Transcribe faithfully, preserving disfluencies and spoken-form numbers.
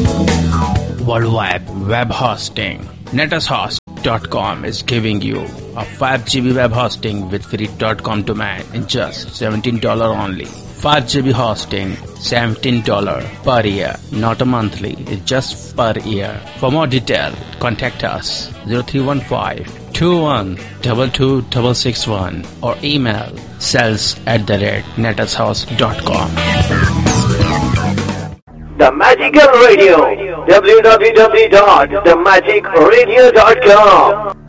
Worldwide web hosting. netushost dot com is giving you a five G B web hosting with free .com domain in just seventeen dollars only. five G B hosting, seventeen dollars per year, not a monthly, it's just per year. For more detail, contact us zero three one five, two one two two six six one or email sales at the rate netushost dot com. The Magical Radio, w w w dot the magic radio dot com.